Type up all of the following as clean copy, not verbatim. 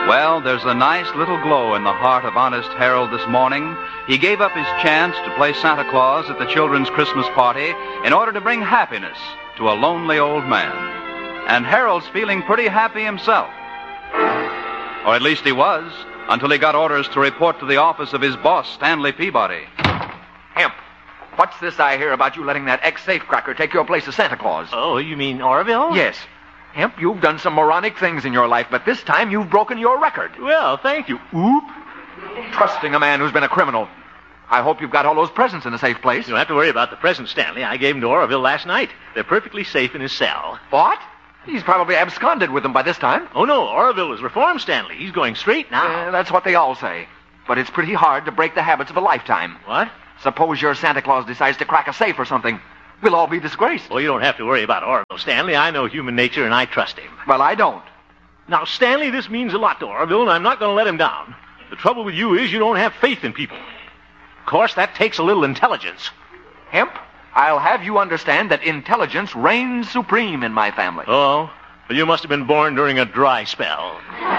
Well, there's a nice little glow in the heart of honest Harold this morning. He gave up his chance to play Santa Claus at the children's Christmas party in order to bring happiness to a lonely old man. And Harold's feeling pretty happy himself. Or at least he was, until he got orders to report to the office of his boss, Stanley Peabody. Hemp, what's this I hear about you letting that ex-safecracker take your place as Santa Claus? Oh, you mean Orville? Yes. Hemp, you've done some moronic things in your life, but this time you've broken your record. Well, thank you. Oop. Trusting a man who's been a criminal. I hope you've got all those presents in a safe place. You don't have to worry about the presents, Stanley. I gave them to Orville last night. They're perfectly safe in his cell. What? He's probably absconded with them by this time. Oh, no. Orville is reformed, Stanley. He's going straight now. That's what they all say. But it's pretty hard to break the habits of a lifetime. What? Suppose your Santa Claus decides to crack a safe or something. We'll all be disgraced. Well, you don't have to worry about Orville, Stanley. I know human nature, and I trust him. Well, I don't. Now, Stanley, this means a lot to Orville, and I'm not going to let him down. The trouble with you is you don't have faith in people. Of course, that takes a little intelligence. Hemp, I'll have you understand that intelligence reigns supreme in my family. Oh, well, you must have been born during a dry spell.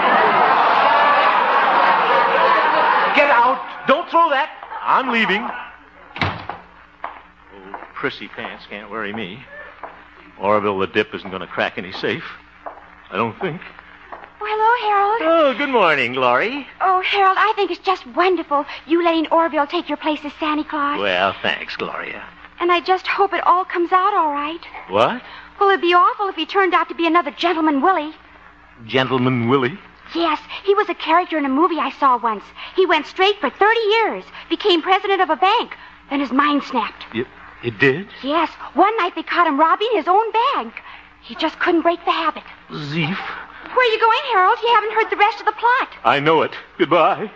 Get out! Don't throw that! I'm leaving. Prissy pants can't worry me. Orville the Dip isn't going to crack any safe. I don't think. Oh, hello, Harold. Oh, good morning, Glory. Oh, Harold, I think it's just wonderful, you letting Orville take your place as Santa Claus. Well, thanks, Gloria. And I just hope it all comes out all right. What? Well, it'd be awful if he turned out to be another Gentleman Willie. Gentleman Willie? Yes, he was a character in a movie I saw once. He went straight for 30 years, became president of a bank, then his mind snapped. It did? Yes, one night they caught him robbing his own bank. He just couldn't break the habit. Zeef. Where are you going, Harold? You haven't heard the rest of the plot. I know it. Goodbye.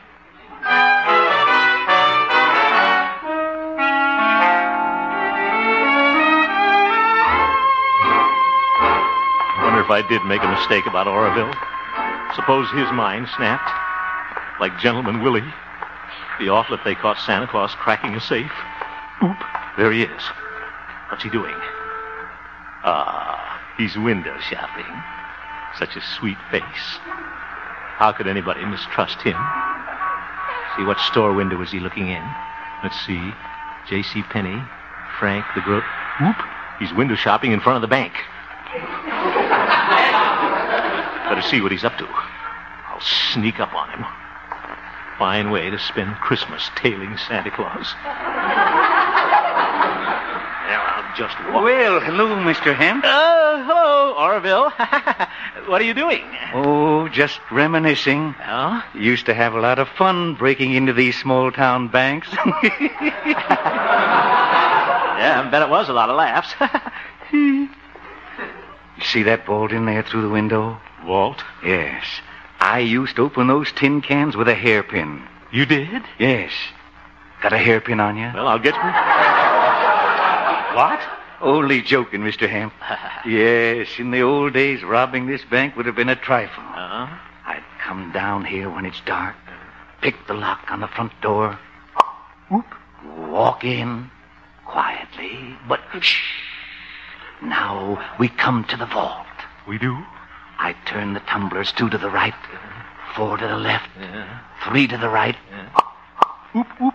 Wonder if I did make a mistake about Orville. Suppose his mind snapped. Like Gentleman Willie. Be awful if they caught Santa Claus cracking a safe. Oop. There he is. What's he doing? He's window shopping. Such a sweet face. How could anybody mistrust him? See, what store window is he looking in? Let's see. J.C. Penney, Frank the Groat. Whoop! He's window shopping in front of the bank. Better see what he's up to. I'll sneak up on him. Fine way to spend Christmas tailing Santa Claus. Just walk. Well, hello, Mr. Hemp. Hello, Orville. What are you doing? Oh, just reminiscing. Oh? Used to have a lot of fun breaking into these small-town banks. Yeah, I bet it was a lot of laughs. You see that vault in there through the window? Vault? Yes. I used to open those tin cans with a hairpin. You did? Yes. Got a hairpin on you? Well, I'll get you. What? Only joking, Mr. Hemp. Yes, in the old days, robbing this bank would have been a trifle. Uh-huh. I'd come down here when it's dark, pick the lock on the front door, whoop, walk in quietly, but shh. Now we come to the vault. We do? I turn the tumblers 2 to the right, 4 to the left, 3 to the right. Whoop, whoop.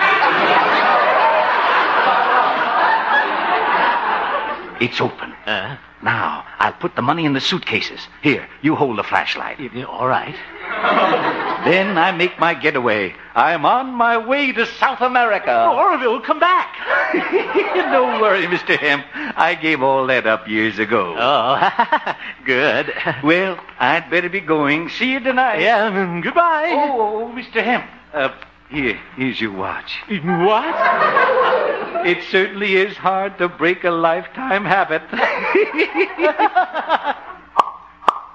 It's open. Now, I'll put the money in the suitcases. Here, you hold the flashlight. All right. Then I make my getaway. I'm on my way to South America. Orville, come back. Don't worry, Mr. Hemp. I gave all that up years ago. Oh, good. Well, I'd better be going. See you tonight. Yeah, goodbye. Oh, Mr. Hemp. Here's your watch. What? It certainly is hard to break a lifetime habit.